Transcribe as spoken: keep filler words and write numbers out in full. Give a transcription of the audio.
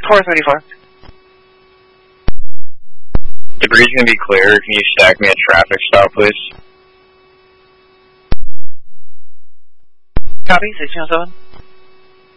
four thirty-four. Debris going to be clear. Can you stack me a traffic stop, please? Copy, six channel seven.